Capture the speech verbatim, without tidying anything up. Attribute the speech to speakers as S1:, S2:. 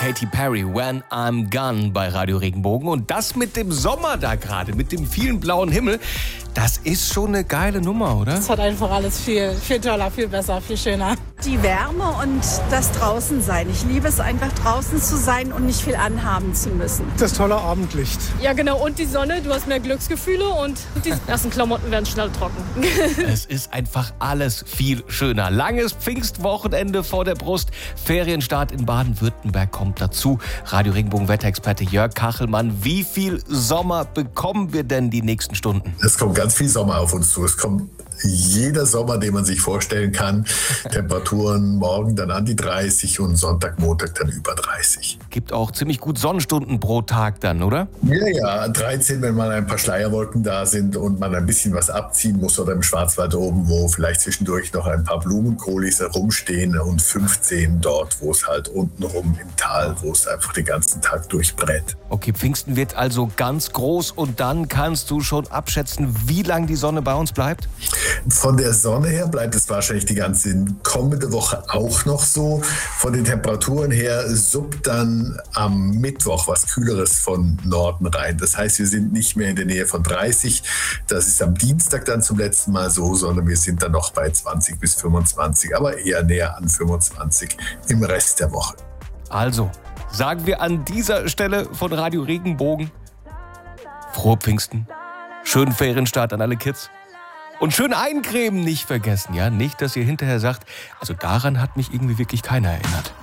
S1: Katy Perry, When I'm Gone bei Radio Regenbogen. Und das mit dem Sommer da gerade, mit dem vielen blauen Himmel, das ist schon eine geile Nummer, oder?
S2: Es hat einfach alles viel, viel toller, viel besser, viel schöner.
S3: Die Wärme und das Draußensein. Ich liebe es einfach, draußen zu sein und nicht viel anhaben zu müssen.
S4: Das tolle Abendlicht.
S5: Ja, genau. Und die Sonne, du hast mehr Glücksgefühle und die ersten Klamotten werden schnell trocken.
S1: Es ist einfach alles viel schöner. Langes Pfingstwochenende vor der Brust. Ferienstart in Baden-Württemberg kommt dazu. Radio Regenbogen Wetterexperte Jörg Kachelmann. Wie viel Sommer bekommen wir denn die nächsten Stunden?
S6: Es kommt ganz viel Sommer auf uns zu. Es kommt jeder Sommer, den man sich vorstellen kann. Temperaturen morgen dann an die dreißig und Sonntag, Montag dann über dreißig.
S1: Gibt auch ziemlich gut Sonnenstunden pro Tag dann, oder?
S6: Ja, ja, dreizehn, wenn mal ein paar Schleierwolken da sind und man ein bisschen was abziehen muss, oder im Schwarzwald oben, wo vielleicht zwischendurch noch ein paar Blumenkohlis herumstehen, und fünfzehn dort, wo es halt untenrum im Tal, wo es einfach den ganzen Tag durchbrät.
S1: Okay, Pfingsten wird also ganz groß, und dann kannst du schon abschätzen, wie lange die Sonne bei uns bleibt?
S6: Von der Sonne her bleibt es wahrscheinlich die ganze kommende Woche auch noch so. Von den Temperaturen her suppt dann am Mittwoch was Kühleres von Norden rein. Das heißt, wir sind nicht mehr in der Nähe von dreißig. Das ist am Dienstag dann zum letzten Mal so, sondern wir sind dann noch bei zwanzig bis fünfundzwanzig, aber eher näher an fünfundzwanzig im Rest der Woche.
S1: Also, sagen wir an dieser Stelle von Radio Regenbogen: Frohe Pfingsten, schönen Ferienstart an alle Kids. Und schön eincremen nicht vergessen, ja? Nicht, dass ihr hinterher sagt, also daran hat mich irgendwie wirklich keiner erinnert.